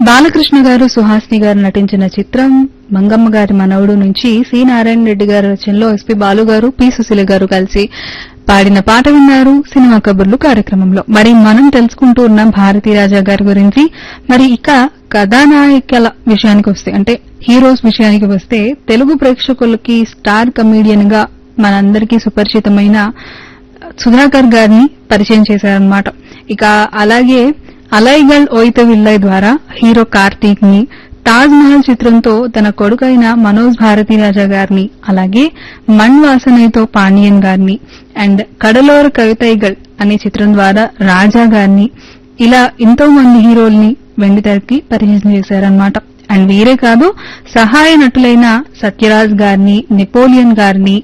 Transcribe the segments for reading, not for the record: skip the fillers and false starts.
బాలకృష్ణ గారు సుహాసిని గారు నటించిన చిత్రం మంగమ్మ గారి మనవడు నుంచి సి నారాయణ రెడ్డి గారి రచనలో ఎస్పీ బాలు గారు పి సుశీల గారు కలిసి పాడిన పాట విన్నారు సినిమా కబుర్లు కార్యక్రమంలో. మరి మనం తెలుసుకుంటూ ఉన్నాం భారతీ రాజా గారి గురించి. మరి ఇక కథానాయకుల విషయానికి వస్తే, అంటే హీరోస్ విషయానికి వస్తే, తెలుగు ప్రేక్షకులకి స్టార్ కమీడియన్ గా మనందరికీ సుపరిచితమైన సుధాకర్ గారిని పరిచయం చేశారన్నమాట. ఇక అలాగే అలైగల్ ఓయిత విల్లై ద్వారా హీరో కార్తీక్ ని, తాజ్ మహల్ చిత్రంతో తన కొడుకైన మనోజ్ భారతీరాజా గారిని, అలాగే మణ్ వాసనైతో పాండియన్ గారిని అండ్ కడలోర కవితైగల్ అనే చిత్రం ద్వారా రాజా గారిని, ఇలా ఎంతో మంది హీరోల్ని వెండితెరకి పరిచయం చేశారన్నమాట. అండ్ వీరే కాదు, సహాయ నటులైన సత్యరాజ్ గారిని, నెపోలియన్ గారిని,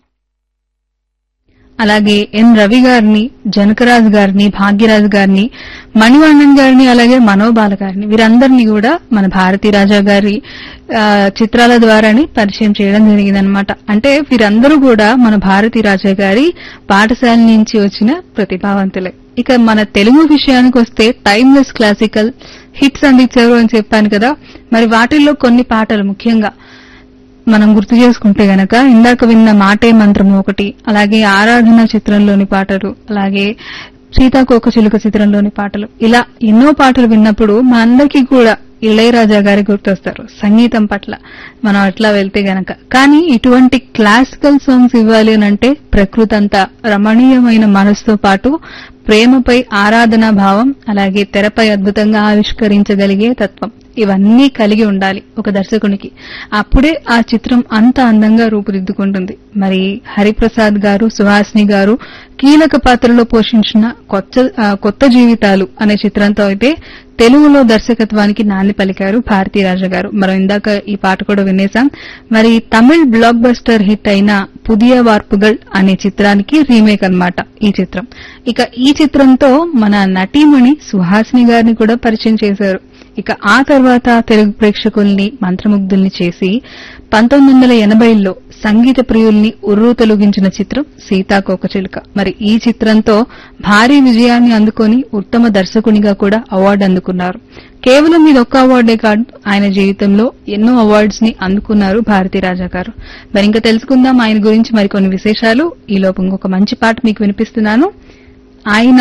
అలాగే ఎన్ రవి గారిని, జనకరాజ్ గారిని, భాగ్యరాజ్ గారిని, మణివಣ್ಣన్ గారిని, అలాగే మనోబాల గారిని, వీరందరినీ కూడా మన భారతీ రాజా గారి చిత్రాల ద్వారానే పరిచయం చేయడం జరిగిందనమాట. అంటే వీరందరూ కూడా మన భారతీ రాజా గారి పాఠశాల నుంచి వచ్చిన ప్రతిభావంతులే. ఇక మన తెలుగు విషయానికి వస్తే టైమ్లెస్ క్లాసికల్ హిట్స్ అందించారు అని చెప్పాను కదా. మరి వాటిల్లో కొన్ని పాటలు ముఖ్యంగా మనం గుర్తు చేసుకుంటే గనక ఇందాక విన్న మాటే మంత్రము ఒకటి, అలాగే ఆరాధన చిత్రంలోని పాటలు, అలాగే సీతాకోకచిలుక చిత్రంలోని పాటలు, ఇలా ఎన్నో పాటలు విన్నప్పుడు మా అందరికీ కూడా ఇళయరాజా గారి గుర్తొస్తారు సంగీతం పట్ల మనం అట్లా వెళ్తే గనక. కానీ ఇటువంటి క్లాసికల్ సాంగ్స్ ఇవ్వాలి అనంటే ప్రకృతి అంతా రమణీయమైన మనసుతో పాటు ప్రేమపై ఆరాధనా భావం, అలాగే తెరపై అద్భుతంగా ఆవిష్కరించగలిగే తత్వం, ఇవన్నీ కలిగి ఉండాలి ఒక దర్శకునికి. అప్పుడే ఆ చిత్రం అంత అందంగా రూపుదిద్దుకుంటుంది. మరి హరిప్రసాద్ గారు, సుహాసిని గారు కీలక పాత్రలో పోషించిన కొత్త జీవితాలు అనే చిత్రంతో అయితే తెలుగులో దర్శకత్వానికి నాంది పలికారు భారతీ రాజా గారు. మనం ఇందాక ఈ పాట కూడా వినేశాం. మరి తమిళ్ బ్లాక్ బస్టర్ హిట్ అయిన పుదియ వార్పుగల్ అనే చిత్రానికి రీమేక్ అన్నమాట ఈ చిత్రం. ఇక ఈ చిత్రంతో మన నటీమణి సుహాసిని గారిని కూడా పరిచయం చేశారు. ఇక ఆ తర్వాత తెలుగు ప్రేక్షకుల్ని మంత్రముగ్ధుల్ని చేసి 1980లో సంగీత ప్రియుల్ని ఉర్రూతలూగించిన చిత్రం సీతాకోకచిలుక. మరి ఈ చిత్రంతో భారీ విజయాన్ని అందుకొని ఉత్తమ దర్శకునిగా కూడా అవార్డు అందుకున్నారు. కేవలం ఇదొక్క అవార్డే కాదు, ఆయన జీవితంలో ఎన్నో అవార్డ్స్ ని అందుకున్నారు భారతీ రాజా గారు. మరి ఇంకా తెలుసుకుందాం ఆయన గురించి మరికొన్ని విశేషాలు. ఈలోపు ఇంకొక మంచి పాట మీకు వినిపిస్తున్నాను, ఆయన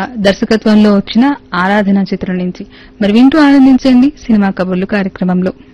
దర్శకత్వంలో వచ్చిన ఆరాధన చిత్రం నుంచి. మరి వింటూ ఆనందించండి సినిమా కబుర్లు కార్యక్రమంలో.